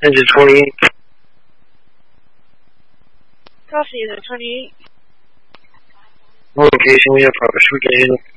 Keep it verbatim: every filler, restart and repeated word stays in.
Engine twenty-eight. Copy, is it twenty-eight? Location, we have progress. We can handle.